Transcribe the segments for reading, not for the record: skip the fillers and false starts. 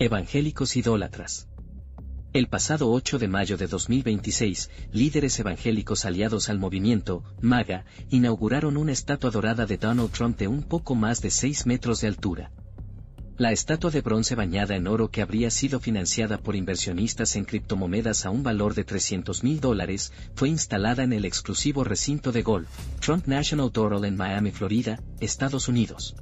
Evangélicos idólatras. El pasado 8 de mayo de 2026, líderes evangélicos aliados al movimiento MAGA inauguraron una estatua dorada de Donald Trump de un poco más de 6 metros de altura. La estatua de bronce bañada en oro, que habría sido financiada por inversionistas en criptomonedas a un valor de $300,000, fue instalada en el exclusivo recinto de golf Trump National Doral en Miami, Florida, Estados Unidos.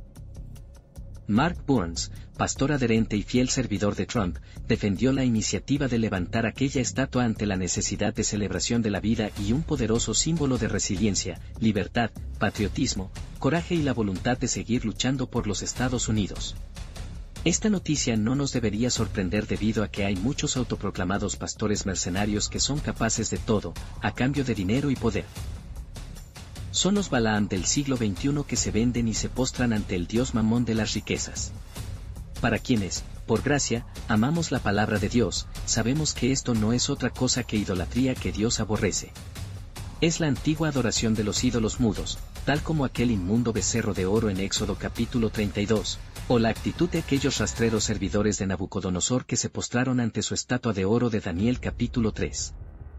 Mark Burns, pastor adherente y fiel servidor de Trump, defendió la iniciativa de levantar aquella estatua ante la necesidad de celebración de la vida y un poderoso símbolo de resiliencia, libertad, patriotismo, coraje y la voluntad de seguir luchando por los Estados Unidos. Esta noticia no nos debería sorprender, debido a que hay muchos autoproclamados pastores mercenarios que son capaces de todo, a cambio de dinero y poder. Son los Balaam del siglo XXI que se venden y se postran ante el dios Mamón de las riquezas. Para quienes, por gracia, amamos la palabra de Dios, sabemos que esto no es otra cosa que idolatría que Dios aborrece. Es la antigua adoración de los ídolos mudos, tal como aquel inmundo becerro de oro en Éxodo capítulo 32, o la actitud de aquellos rastreros servidores de Nabucodonosor que se postraron ante su estatua de oro de Daniel capítulo 3.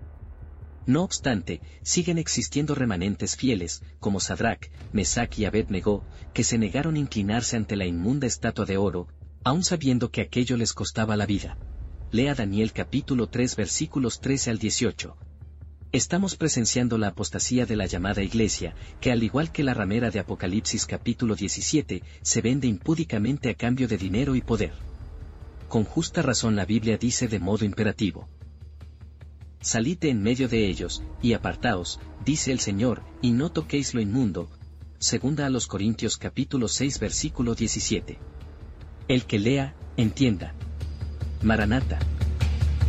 No obstante, siguen existiendo remanentes fieles, como Sadrach, Mesach y Abed-Negó, que se negaron a inclinarse ante la inmunda estatua de oro, aun sabiendo que aquello les costaba la vida. Lea Daniel capítulo 3 versículos 13 al 18. Estamos presenciando la apostasía de la llamada iglesia, que al igual que la ramera de Apocalipsis capítulo 17, se vende impúdicamente a cambio de dinero y poder. Con justa razón la Biblia dice de modo imperativo: salid de en medio de ellos, y apartaos, dice el Señor, y no toquéis lo inmundo. Segunda a los Corintios capítulo 6 versículo 17. El que lea, entienda. Maranata.